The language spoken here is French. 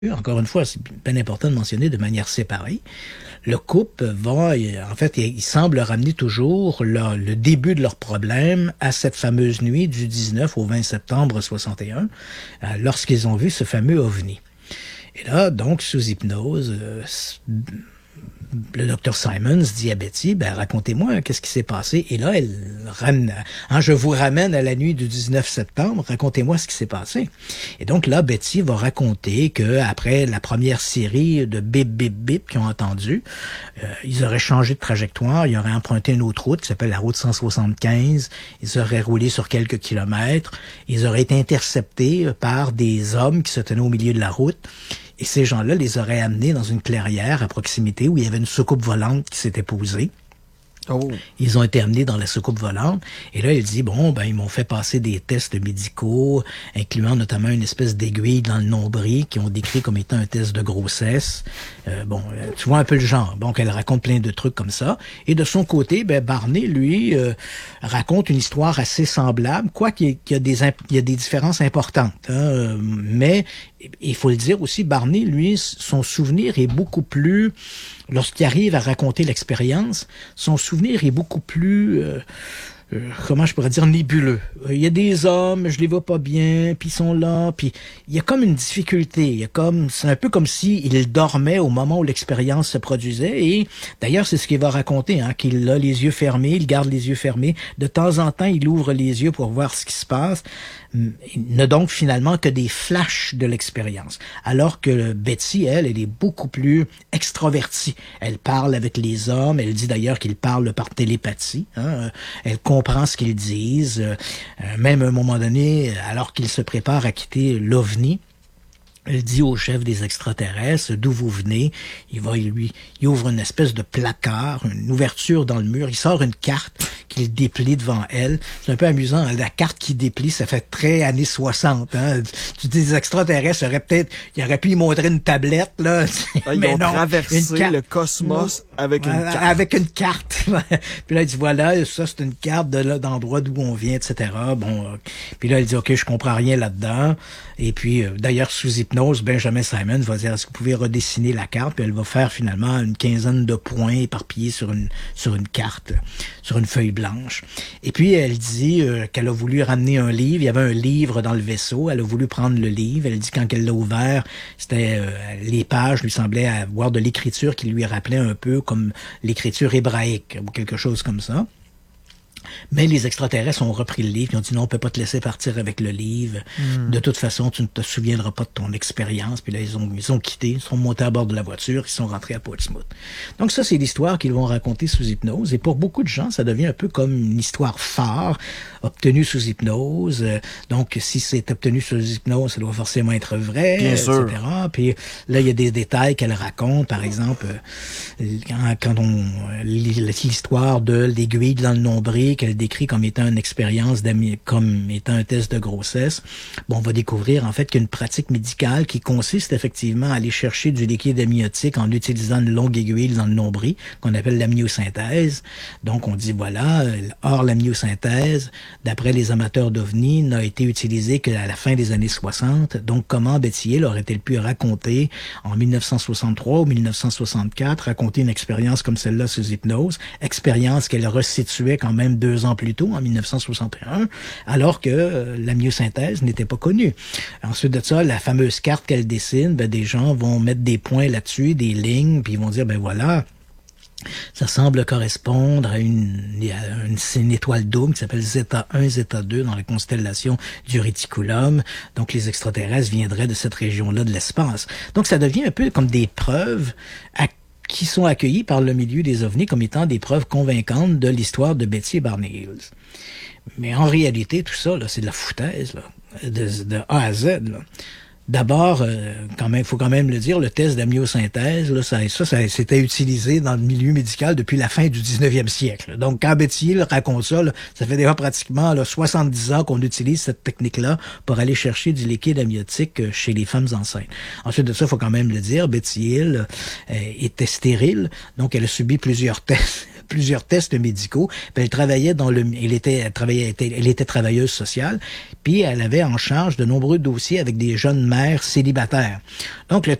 encore une fois, c'est bien important de mentionner de manière séparée, le couple va, en fait, il semble ramener toujours le début de leur problème à cette fameuse nuit du 19 au 20 septembre 61, lorsqu'ils ont vu ce fameux ovni. Et là, donc, sous hypnose, le docteur Simons dit à Betty, racontez-moi, qu'est-ce qui s'est passé? Et là, elle ramène, je vous ramène à la nuit du 19 septembre, racontez-moi ce qui s'est passé. Et donc là, Betty va raconter que après la première série de bip, bip, bip qu'ils ont entendu, ils auraient changé de trajectoire, ils auraient emprunté une autre route qui s'appelle la route 175, ils auraient roulé sur quelques kilomètres, ils auraient été interceptés par des hommes qui se tenaient au milieu de la route. Et ces gens-là les auraient amenés dans une clairière à proximité où il y avait une soucoupe volante qui s'était posée. Oh. Ils ont été amenés dans la soucoupe volante. Et là, il dit, ils m'ont fait passer des tests médicaux, incluant notamment une espèce d'aiguille dans le nombril qui ont décrit comme étant un test de grossesse. Tu vois un peu le genre. Donc, elle raconte plein de trucs comme ça. Et de son côté, Barney, lui, raconte une histoire assez semblable, quoiqu'il y a des différences importantes. Mais il faut le dire aussi, Barney, lui, son souvenir est beaucoup plus... Lorsqu'il arrive à raconter l'expérience, son souvenir est beaucoup plus... comment je pourrais dire, nébuleux. Il y a des hommes, je les vois pas bien, puis ils sont là, puis il y a comme une difficulté. C'est un peu comme s'il dormait au moment où l'expérience se produisait. Et d'ailleurs, c'est ce qu'il va raconter, qu'il a les yeux fermés, il garde les yeux fermés. De temps en temps, il ouvre les yeux pour voir ce qui se passe. Il n'a donc finalement que des flashs de l'expérience. Alors que Betty, elle est beaucoup plus extravertie. Elle parle avec les hommes. Elle dit d'ailleurs qu'ils parlent par télépathie. Elle comprend ce qu'ils disent. Même à un moment donné, alors qu'il se prépare à quitter l'OVNI, elle dit au chef des extraterrestres d'où vous venez. Il ouvre une espèce de placard, une ouverture dans le mur. Il sort une carte qu'il déplie devant elle. C'est un peu amusant. La carte qui déplie, ça fait très années 60. Des extraterrestres il aurait pu y montrer une tablette, là. Ils ont traversé le cosmos avec une carte. Avec une carte. Puis là, il dit, voilà, ça, c'est une carte d'endroit d'où on vient, etc. Puis là, il dit, OK, je comprends rien là-dedans. Et puis, d'ailleurs, sous hypnose, Benjamin Simon va dire, est-ce que vous pouvez redessiner la carte? Puis elle va faire finalement une quinzaine de points éparpillés sur une carte, sur une feuille blanche. Et puis, elle dit qu'elle a voulu ramener un livre. Il y avait un livre dans le vaisseau. Elle a voulu prendre le livre. Elle dit quand elle l'a ouvert, les pages lui semblaient avoir de l'écriture qui lui rappelait un peu comme l'écriture hébraïque ou quelque chose comme ça. Mais les extraterrestres ont repris le livre, ils ont dit non, on peut pas te laisser partir avec le livre. De toute façon, tu ne te souviendras pas de ton expérience. Puis là, ils ont quitté, ils sont montés à bord de la voiture, ils sont rentrés à Portsmouth. Donc ça, c'est l'histoire qu'ils vont raconter sous hypnose. Et pour beaucoup de gens, ça devient un peu comme une histoire phare, obtenue sous hypnose. Donc, si c'est obtenu sous hypnose, ça doit forcément être vrai, bien etc. Sûr. Puis là, il y a des détails qu'elle raconte. Par exemple, quand on lit l'histoire de l'aiguille dans le nombril, qu'elle décrit comme étant une expérience comme étant un test de grossesse, on va découvrir en fait qu'il y a une pratique médicale qui consiste effectivement à aller chercher du liquide amniotique en utilisant une longue aiguille dans le nombril, qu'on appelle l'amniosynthèse. Donc on dit voilà, or l'amniosynthèse, d'après les amateurs d'OVNI, n'a été utilisée qu'à la fin des années 60. Donc comment Betty Hill aurait-elle pu raconter en 1963 ou 1964, raconter une expérience comme celle-là sous hypnose, expérience qu'elle resituait quand même 2 ans plus tôt, en 1961, alors que l'amniosynthèse n'était pas connue. Ensuite de ça, la fameuse carte qu'elle dessine, des gens vont mettre des points là-dessus, des lignes, puis ils vont dire, voilà, ça semble correspondre à une étoile double qui s'appelle Zeta 1, Zeta 2 dans la constellation du Réticulum. Donc, les extraterrestres viendraient de cette région-là de l'espace. Donc, ça devient un peu comme des preuves qui sont accueillis par le milieu des ovnis comme étant des preuves convaincantes de l'histoire de Betty et Barney Hills. Mais en réalité, tout ça, là, c'est de la foutaise, là, de A à Z. Là. D'abord, faut quand même le dire, le test d'amniosynthèse, là, ça c'était utilisé dans le milieu médical depuis la fin du 19e siècle. Donc, quand Betty Hill raconte ça, là, ça fait déjà pratiquement 70 ans qu'on utilise cette technique-là pour aller chercher du liquide amniotique chez les femmes enceintes. Ensuite de ça, il faut quand même le dire, Betty Hill était stérile, donc elle a subi plusieurs tests plusieurs tests médicaux. Puis elle travaillait elle était travailleuse sociale. Puis elle avait en charge de nombreux dossiers avec des jeunes mères célibataires. Donc, le